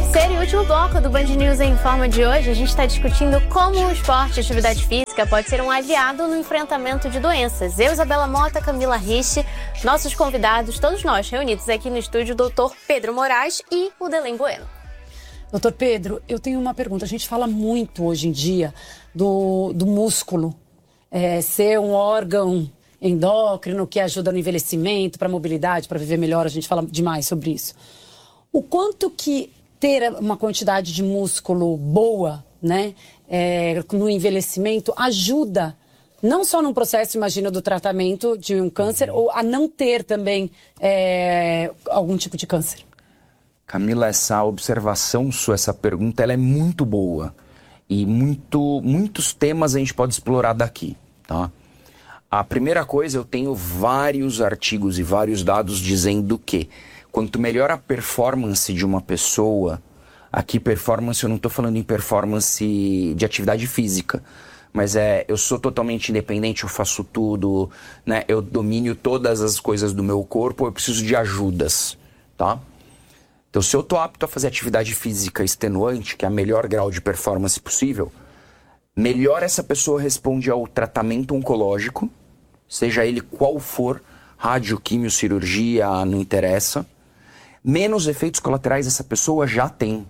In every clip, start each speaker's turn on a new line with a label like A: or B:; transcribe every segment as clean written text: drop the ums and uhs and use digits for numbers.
A: Terceiro e último bloco do Band News em Forma de hoje, a gente está discutindo como o esporte e a atividade física pode ser um aliado no enfrentamento de doenças. Eu, Isabela Mota, Camila Ricci, nossos convidados, todos nós reunidos aqui no estúdio, o doutor Pedro Moraes e o Delém Bueno.
B: Doutor Pedro, eu tenho uma pergunta. A gente fala muito hoje em dia do músculo ser um órgão endócrino que ajuda no envelhecimento, para mobilidade, para viver melhor. A gente fala demais sobre isso. O quanto que ter uma quantidade de músculo boa, né, no envelhecimento ajuda, não só no processo, imagina, do tratamento de um câncer, ou a não ter também algum tipo de câncer?
C: Camila, essa observação sua, essa pergunta, ela é muito boa. E muitos temas a gente pode explorar daqui, tá? A primeira coisa, eu tenho vários artigos e vários dados dizendo que quanto melhor a performance de uma pessoa, aqui performance, eu não estou falando em performance de atividade física, mas eu sou totalmente independente, eu faço tudo, né? Eu domino todas as coisas do meu corpo, eu preciso de ajudas, tá? Então, se eu estou apto a fazer atividade física extenuante, que é o melhor grau de performance possível, melhor essa pessoa responde ao tratamento oncológico, seja ele qual for, rádio, quimio, cirurgia, não interessa, menos efeitos colaterais essa pessoa já tem.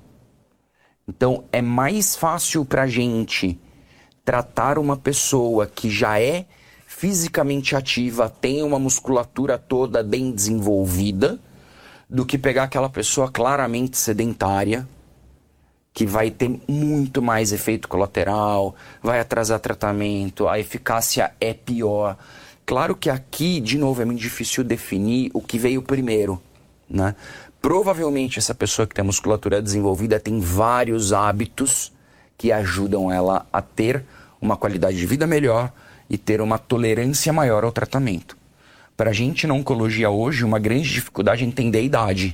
C: Então, é mais fácil para a gente tratar uma pessoa que já é fisicamente ativa, tem uma musculatura toda bem desenvolvida, do que pegar aquela pessoa claramente sedentária, que vai ter muito mais efeito colateral, vai atrasar tratamento, a eficácia é pior. Claro que aqui, de novo, é muito difícil definir o que veio primeiro, né? Provavelmente essa pessoa que tem a musculatura desenvolvida tem vários hábitos que ajudam ela a ter uma qualidade de vida melhor e ter uma tolerância maior ao tratamento. Para a gente na oncologia hoje, uma grande dificuldade é entender a idade.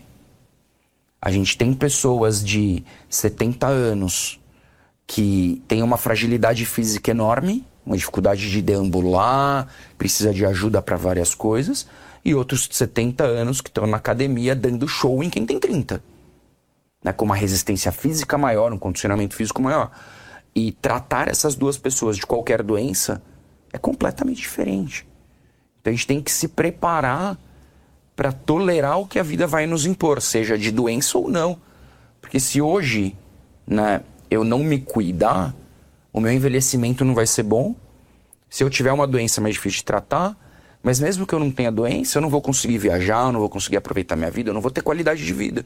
C: A gente tem pessoas de 70 anos que têm uma fragilidade física enorme, uma dificuldade de deambular, precisa de ajuda para várias coisas, e outros de 70 anos que estão na academia dando show em quem tem 30. Né, com uma resistência física maior, um condicionamento físico maior. E tratar essas duas pessoas de qualquer doença é completamente diferente. Então a gente tem que se preparar para tolerar o que a vida vai nos impor, seja de doença ou não. Porque se hoje, né, eu não me cuidar, o meu envelhecimento não vai ser bom. Se eu tiver uma doença mais difícil de tratar, mas mesmo que eu não tenha doença, eu não vou conseguir viajar, eu não vou conseguir aproveitar minha vida, eu não vou ter qualidade de vida.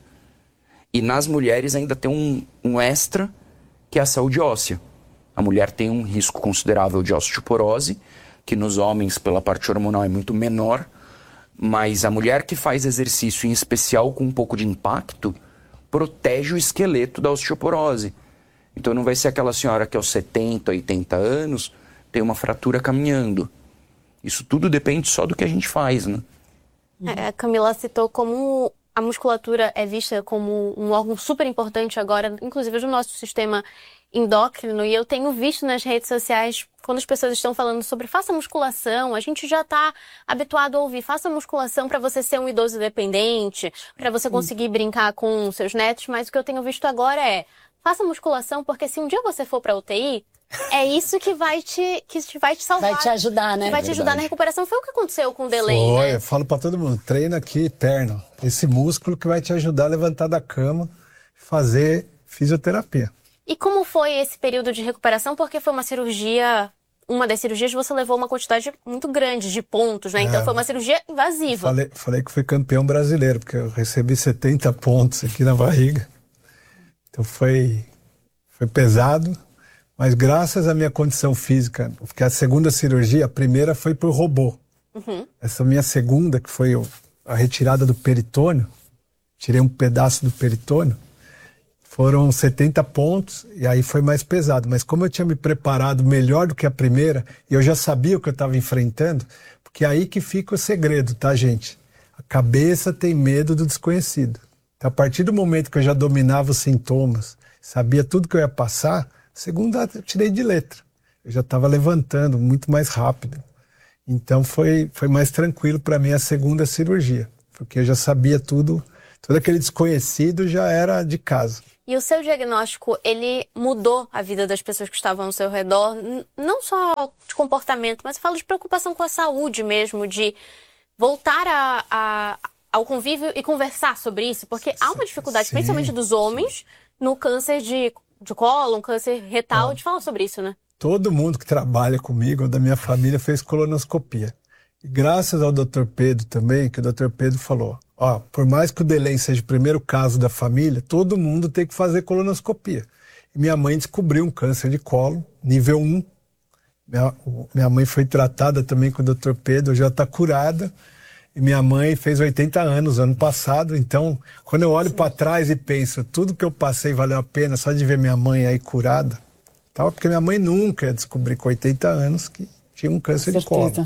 C: E nas mulheres ainda tem um extra, que é a saúde óssea. A mulher tem um risco considerável de osteoporose, que nos homens, pela parte hormonal, é muito menor, mas a mulher que faz exercício, em especial com um pouco de impacto, protege o esqueleto da osteoporose. Então não vai ser aquela senhora que aos 70, 80 anos tem uma fratura caminhando. Isso tudo depende só do que a gente faz, né?
A: A Camila citou como a musculatura é vista como um órgão super importante agora, inclusive do nosso sistema endócrino, e eu tenho visto nas redes sociais, quando as pessoas estão falando sobre faça musculação, a gente já está habituado a ouvir, faça musculação para você ser um idoso dependente, para você conseguir brincar com seus netos, mas o que eu tenho visto agora é, faça musculação porque se um dia você for para UTI, é isso que vai te salvar.
B: Vai te ajudar, né?
A: Que vai te ajudar na recuperação. Foi o que aconteceu com o Delém, né?
D: Eu falo para todo mundo, treina aqui perna, esse músculo que vai te ajudar a levantar da cama, fazer fisioterapia.
A: E como foi esse período de recuperação? Porque foi uma das cirurgias você levou uma quantidade muito grande de pontos, né? Então foi uma cirurgia invasiva.
D: Falei que fui campeão brasileiro, porque eu recebi 70 pontos aqui na barriga. Então foi pesado, mas graças à minha condição física, porque a segunda cirurgia, a primeira foi por robô. Uhum. Essa minha segunda, que foi a retirada do peritônio, tirei um pedaço do peritônio, foram 70 pontos, e aí foi mais pesado. Mas como eu tinha me preparado melhor do que a primeira, e eu já sabia o que eu estava enfrentando, porque é aí que fica o segredo, tá, gente? A cabeça tem medo do desconhecido. Então, a partir do momento que eu já dominava os sintomas, sabia tudo que eu ia passar, a segunda eu tirei de letra. Eu já estava levantando muito mais rápido. Então foi mais tranquilo para mim a segunda cirurgia, porque eu já sabia tudo todo aquele desconhecido já era de casa.
A: E o seu diagnóstico, ele mudou a vida das pessoas que estavam ao seu redor, não só de comportamento, mas eu falo de preocupação com a saúde mesmo, de voltar ao convívio e conversar sobre isso, porque há uma dificuldade, principalmente dos homens, no câncer de cólon, câncer retal, de falar sobre isso, né?
D: Todo mundo que trabalha comigo, da minha família, fez colonoscopia. E graças ao Dr. Pedro também, que o Dr. Pedro falou, por mais que o Delém seja o primeiro caso da família, todo mundo tem que fazer colonoscopia. E minha mãe descobriu um câncer de cólon, nível 1. Minha mãe foi tratada também com o Dr. Pedro, já está curada. E minha mãe fez 80 anos ano passado, então quando eu olho para trás e penso, tudo que eu passei valeu a pena só de ver minha mãe aí curada, porque minha mãe nunca ia descobrir com 80 anos que tinha um câncer de cólon.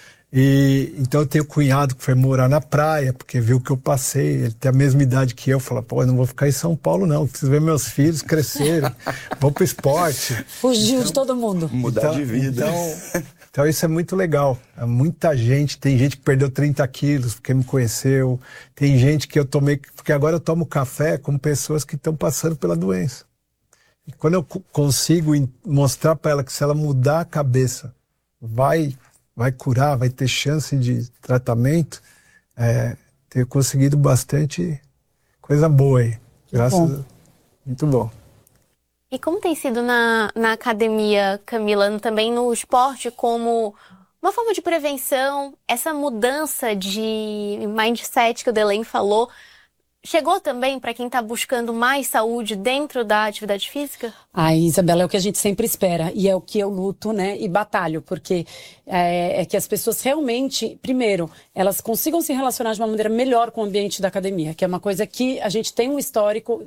D: E então eu tenho um cunhado que foi morar na praia, porque viu o que eu passei, ele tem a mesma idade que eu, fala, eu não vou ficar em São Paulo não, preciso ver meus filhos crescerem, vou pro esporte.
B: Fugiu de todo mundo.
C: Mudar de vida.
D: Então isso é muito legal. Muita gente, tem gente que perdeu 30 quilos porque me conheceu, tem gente que eu tomei, porque agora eu tomo café com pessoas que estão passando pela doença. E quando eu consigo mostrar para ela que se ela mudar a cabeça, vai curar, vai ter chance de tratamento, ter conseguido bastante coisa boa aí. Graças a Deus. Muito bom.
A: E como tem sido na academia, Camila, também no esporte, como uma forma de prevenção, essa mudança de mindset que o Delém falou, chegou também para quem está buscando mais saúde dentro da atividade física?
B: Isabela, é o que a gente sempre espera e é o que eu luto, né, e batalho, porque é que as pessoas realmente, primeiro, elas consigam se relacionar de uma maneira melhor com o ambiente da academia, que é uma coisa que a gente tem um histórico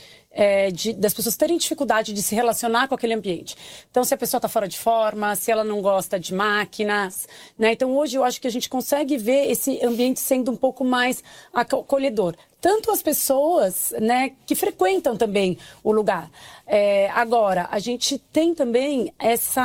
B: das pessoas terem dificuldade de se relacionar com aquele ambiente. Então, se a pessoa está fora de forma, se ela não gosta de máquinas, né? Então, hoje eu acho que a gente consegue ver esse ambiente sendo um pouco mais acolhedor. Tanto as pessoas, né, que frequentam também o lugar. Agora, a gente tem também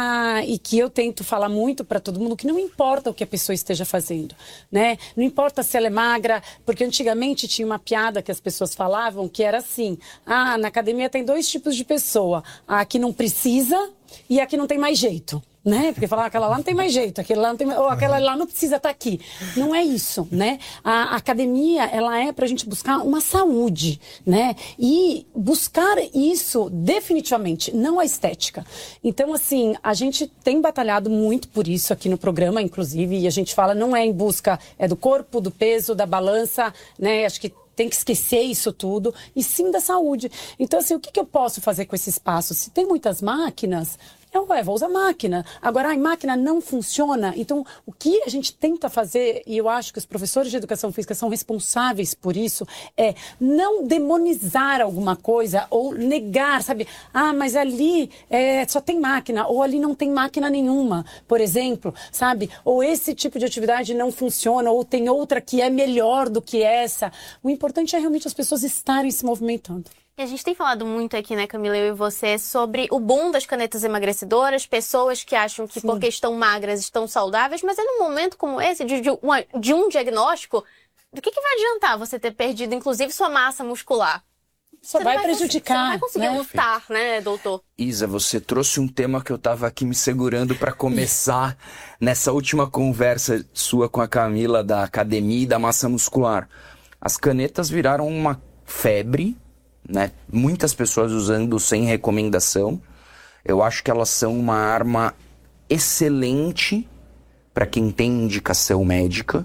B: e que eu tento falar muito para todo mundo, que não importa o que a pessoa esteja fazendo, né? Não importa se ela é magra, porque antigamente tinha uma piada que as pessoas falavam que era assim, na academia tem 2 tipos de pessoa, a que não precisa e a que não tem mais jeito. Né? Porque falar aquela lá não tem mais jeito, aquele lá não tem, ou aquela lá não precisa estar aqui. Não é isso, né? A academia, ela é pra gente buscar uma saúde, né? E buscar isso definitivamente, não a estética. Então, assim, a gente tem batalhado muito por isso aqui no programa, inclusive, e a gente fala, não é em busca, é do corpo, do peso, da balança, né? Acho que tem que esquecer isso tudo, e sim da saúde. Então, assim, o que eu posso fazer com esse espaço? Se tem muitas máquinas, vou usar máquina. Agora, a máquina não funciona. Então, o que a gente tenta fazer, e eu acho que os professores de educação física são responsáveis por isso, é não demonizar alguma coisa ou negar, sabe? Mas ali só tem máquina, ou ali não tem máquina nenhuma, por exemplo, sabe? Ou esse tipo de atividade não funciona, ou tem outra que é melhor do que essa. O importante é realmente as pessoas estarem se movimentando.
A: E a gente tem falado muito aqui, né, Camila, eu e você, sobre o boom das canetas emagrecedoras, pessoas que acham que porque estão magras estão saudáveis, mas é num momento como esse, de um diagnóstico, do que vai adiantar você ter perdido, inclusive, sua massa muscular?
B: Só vai prejudicar.
A: Você não vai conseguir lutar, né, doutor?
C: Isa, você trouxe um tema que eu estava aqui me segurando para começar nessa última conversa sua com a Camila da academia e da massa muscular. As canetas viraram uma febre, né? Muitas pessoas usando sem recomendação. Eu acho que elas são uma arma excelente para quem tem indicação médica.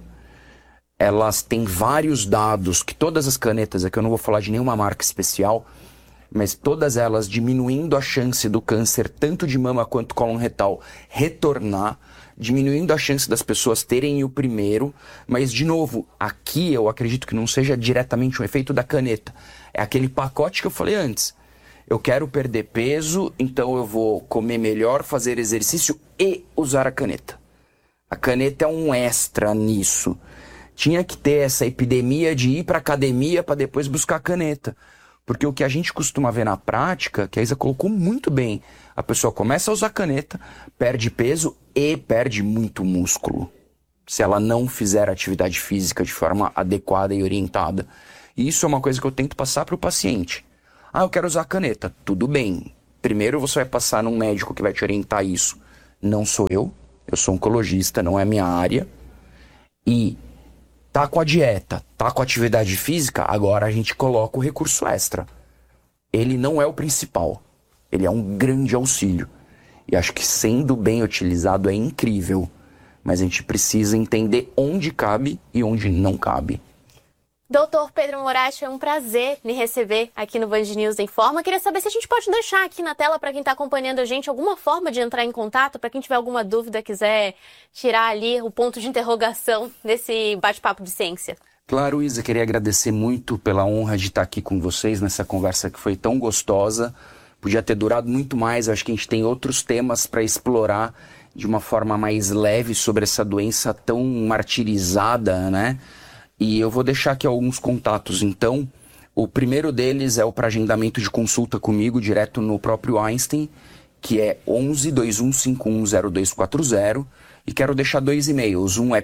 C: Elas têm vários dados que todas as canetas, aqui eu não vou falar de nenhuma marca especial, mas todas elas diminuindo a chance do câncer, tanto de mama quanto cólon retal, retornar, diminuindo a chance das pessoas terem o primeiro, mas, de novo, aqui eu acredito que não seja diretamente um efeito da caneta. É aquele pacote que eu falei antes. Eu quero perder peso, então eu vou comer melhor, fazer exercício e usar a caneta. A caneta é um extra nisso. Tinha que ter essa epidemia de ir para academia para depois buscar a caneta. Porque o que a gente costuma ver na prática, que a Isa colocou muito bem, a pessoa começa a usar caneta, perde peso e perde muito músculo, se ela não fizer atividade física de forma adequada e orientada. E isso é uma coisa que eu tento passar para o paciente. Ah, eu quero usar caneta. Tudo bem. Primeiro você vai passar num médico que vai te orientar isso. Não sou eu sou oncologista, não é minha área. E tá com a dieta, tá com a atividade física, agora a gente coloca o recurso extra. Ele não é o principal, ele é um grande auxílio. E acho que sendo bem utilizado é incrível, mas a gente precisa entender onde cabe e onde não cabe.
A: Doutor Pedro Moraes, foi um prazer lhe receber aqui no Band News Informa. Queria saber se a gente pode deixar aqui na tela para quem está acompanhando a gente alguma forma de entrar em contato, para quem tiver alguma dúvida, quiser tirar ali o ponto de interrogação nesse bate-papo de ciência.
C: Claro, Isa, queria agradecer muito pela honra de estar aqui com vocês nessa conversa que foi tão gostosa. Podia ter durado muito mais, eu acho que a gente tem outros temas para explorar de uma forma mais leve sobre essa doença tão martirizada, né? E eu vou deixar aqui alguns contatos, então. O primeiro deles é o para agendamento de consulta comigo, direto no próprio Einstein, que é 11 21510240. E quero deixar 2 e-mails. Um é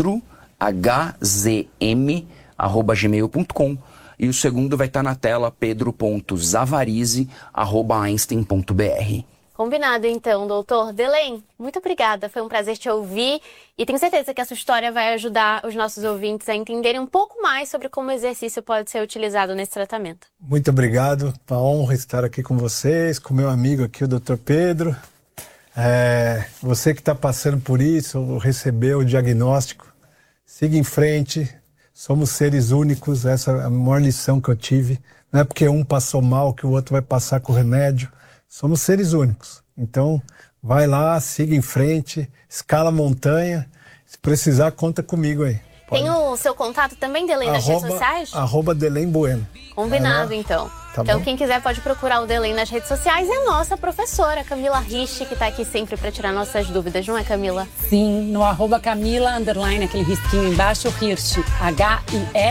C: pedrohzm@gmail.com e o segundo vai estar na tela, pedro.zavarize@einstein.br.
A: Combinado, então, doutor. Delém, muito obrigada. Foi um prazer te ouvir e tenho certeza que a sua história vai ajudar os nossos ouvintes a entenderem um pouco mais sobre como o exercício pode ser utilizado nesse tratamento.
D: Muito obrigado. Uma honra estar aqui com vocês, com meu amigo aqui, o Dr. Pedro. Você que está passando por isso, ou recebeu o diagnóstico, siga em frente. Somos seres únicos, essa é a maior lição que eu tive. Não é porque um passou mal que o outro vai passar com remédio. Somos seres únicos. Então, vai lá, siga em frente, escala a montanha. Se precisar, conta comigo aí.
A: Tem o seu contato também, Delém, nas redes sociais?
D: @Delém Bueno.
A: Combinado, então.
D: Tá
A: Então,
D: bom.
A: quem quiser pode procurar o Delém nas redes sociais. E a nossa professora, Camila Rich, que está aqui sempre para tirar nossas dúvidas, não é, Camila?
B: Sim, no @Camila_, aquele risquinho embaixo, Hirsch, H-I-R